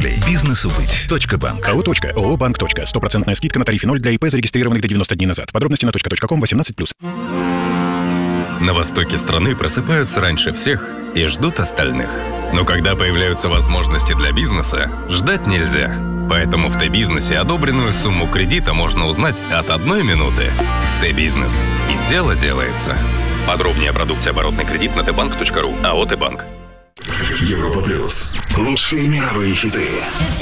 рублей. Бизнесу быть. .банк. АО «Точка». ООО «Банк. Точка». 100% скидка на тарифе 0 для ИП, зарегистрированных до 90 дней назад. Подробности на .ком 18+. На востоке страны просыпаются раньше всех и ждут остальных. Но когда появляются возможности для бизнеса, ждать нельзя. Поэтому в Т-бизнесе одобренную сумму кредита можно узнать от 1 минуты. Т-бизнес. И дело делается. Подробнее о продукте оборотный кредит на tbank.ru. АО «Т-банк». Европа плюс. Лучшие мировые хиты.